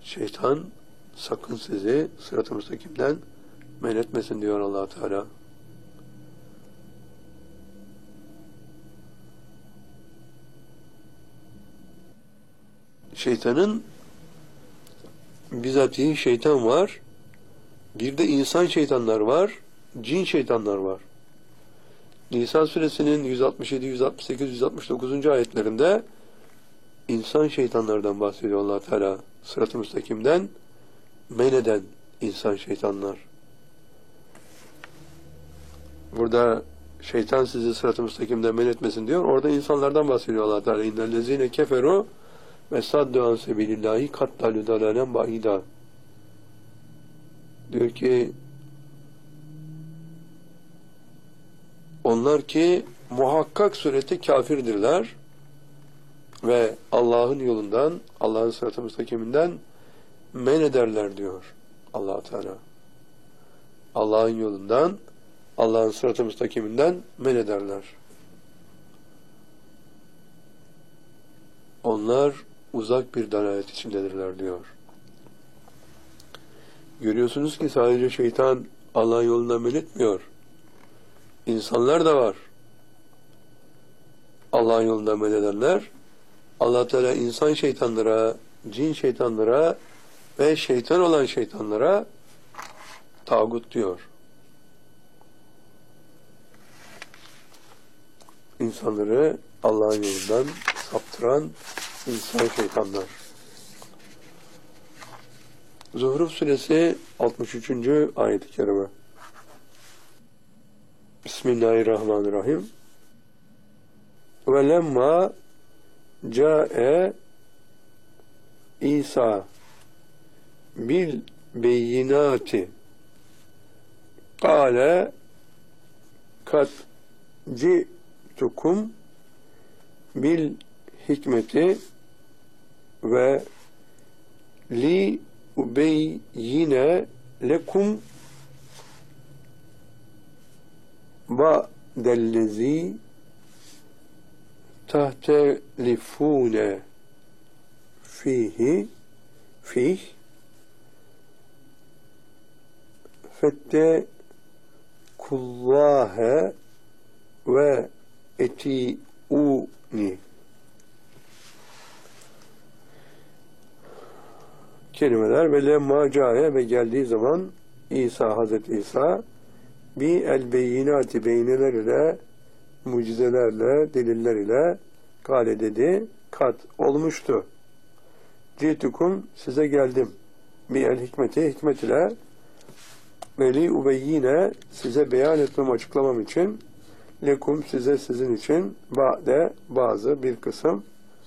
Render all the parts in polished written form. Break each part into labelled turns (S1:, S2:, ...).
S1: Şeytan sakın sizi sırat-ı müstakimden men etmesin diyor Allah Teala. Şeytanın bizatihi şeytan var. Bir de insan şeytanlar var. Cin şeytanlar var. Nisa suresinin 167, 168, 169. ayetlerinde insan şeytanlardan bahsediyor Allah Teala. Sırat-ı müstakimden men eden insan şeytanlar. Burada şeytan sizi sırat-ı müstakimden men etmesin diyor. Orada insanlardan bahsediyor Allah Teala. İnnellezîne keferu ve saddu an sebilillahi kattalu dalalen ba'ida. Diyor ki onlar ki muhakkak surette kafirdirler ve Allah'ın yolundan, Allah'ın sırat-ı müstakiminden men ederler diyor Allah Teala. Allah'ın yolundan, Allah'ın sırat-ı müstakiminden men ederler. Onlar uzak bir dalalet içindedirler diyor. Görüyorsunuz ki sadece şeytan Allah'ın yolundan men etmiyor. İnsanlar da var. Allah'ın yolundan men edenler. Allah Teala insan şeytanlara, cin şeytanlara ve şeytan olan şeytanlara tağut diyor. İnsanları Allah'ın yolundan saptıran insan şeytanlar. Zuhruf suresi 63. ayet-i kerime. Bismillahirrahmanirrahim. Ve lemma câe İsa bil beyinati kâle kat ci'tukum bil hikmeti ve li ubeyyine lekum ba'dellezi tahtelifune fih fettekullâhe ve eti'uni. Kelimeler ve lemma câe ve geldiği zaman İsa, Hazreti İsa bir el beyinati beyneler ile mucizelerle, deliller ile kâle dedi, kat olmuştu. Citukum size geldim. Bir el hikmeti hikmet ile veli ubeyyine size beyan etmem, açıklamam için lekum size sizin için ba'de bazı bir kısım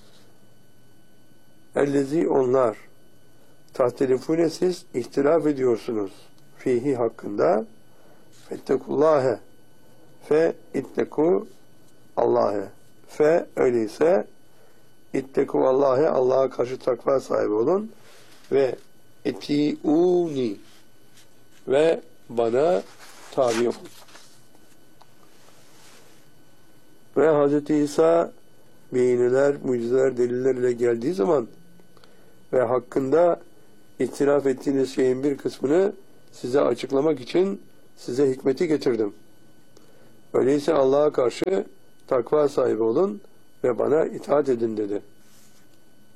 S1: ellezi onlar tahtelifune siz ihtilaf ediyorsunuz fihi hakkında fettekullâhe fe itteku Allah'e fe öyleyse itteku Allah'e Allah'a karşı takva sahibi olun ve eti'uni ve bana tabi olun. Ve Hz. İsa beyineler, mucizeler, deliller ile geldiği zaman ve hakkında itiraf ettiğiniz şeyin bir kısmını size açıklamak için size hikmeti getirdim. Öyleyse Allah'a karşı takva sahibi olun ve bana itaat edin dedi.